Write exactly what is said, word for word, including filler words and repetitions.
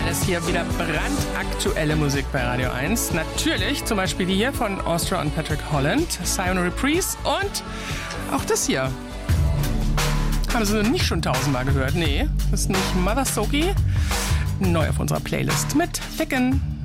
alles hier wieder brandaktuelle Musik bei Radio eins. Natürlich zum Beispiel die hier von Austria und Patrick Holland, Simon Reprise und auch das hier. Haben Sie nicht schon tausendmal gehört? Nee, das ist nicht Mother Soki. Neu auf unserer Playlist mit Thicken.